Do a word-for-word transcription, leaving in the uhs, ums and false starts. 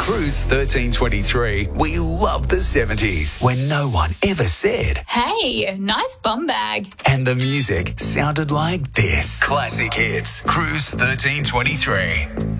Cruise thirteen twenty-three, we love the seventies when no one ever said, "Hey, nice bum bag." And the music sounded like this. Classic Hits, Cruise thirteen twenty-three.